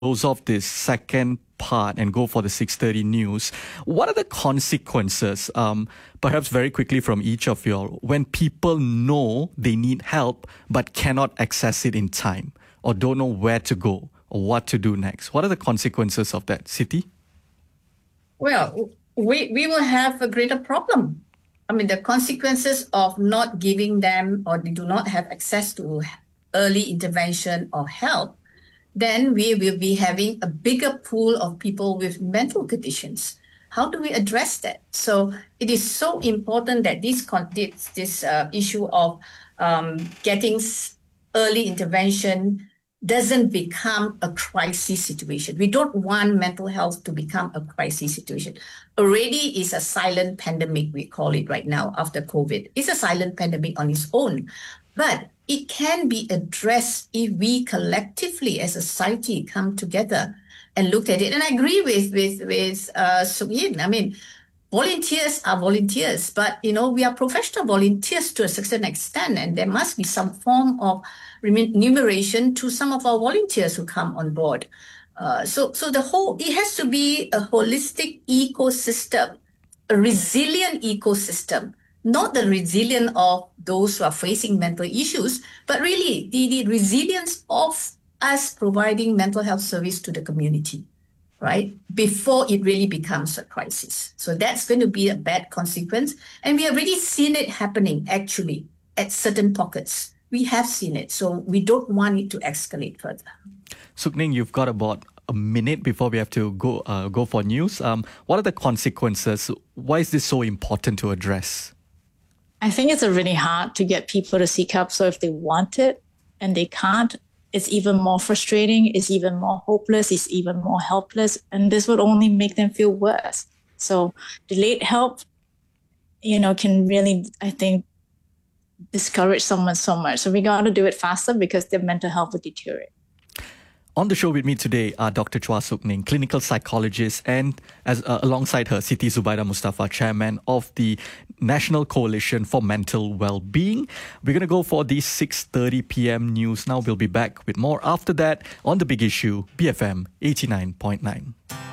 close off this second part and go for the 6:30 news, what are the consequences, perhaps very quickly from each of you all, when people know they need help but cannot access it in time or don't know where to go or what to do next? What are the consequences of that? Siti? Well, we will have a greater problem. I mean, the consequences of not giving them or they do not have access to early intervention or help, then we will be having a bigger pool of people with mental conditions. How do we address that? So it is so important that this issue of getting early intervention doesn't become a crisis situation. We don't want mental health to become a crisis situation. Already is a silent pandemic, we call it right now after COVID. It's a silent pandemic on its own. But it can be addressed if we collectively as a society come together and look at it. And I agree with Sook Yin. I mean, volunteers are volunteers, but we are professional volunteers to a certain extent, and there must be some form of remuneration to some of our volunteers who come on board. So it has to be a holistic ecosystem, a resilient ecosystem. Not the resilience of those who are facing mental issues, but really the resilience of us providing mental health service to the community, right? Before it really becomes a crisis. So that's going to be a bad consequence. And we have already seen it happening, actually, at certain pockets. We have seen it. So we don't want it to escalate further. Sook Ning, you've got about a minute before we have to go for news. What are the consequences? Why is this so important to address? I think it's really hard to get people to seek help. So if they want it and they can't, it's even more frustrating, it's even more hopeless, it's even more helpless. And this would only make them feel worse. So delayed help, can really, I think, discourage someone so much. So we got to do it faster because their mental health will deteriorate. On the show with me today are Dr. Chua Sook Ning, clinical psychologist, and alongside her, Siti Zubaida Mustafa, chairman of the National Coalition for Mental Wellbeing. We're going to go for the 6:30 p.m. news now. We'll be back with more after that on The Big Issue, BFM 89.9.